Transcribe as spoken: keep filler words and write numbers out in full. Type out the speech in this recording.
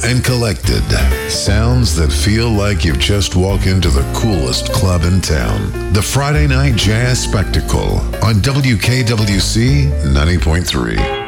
and collected. Sounds that feel like you've just walked into the coolest club in town. The Friday Night Jazz Spectacle on W K W C ninety point three.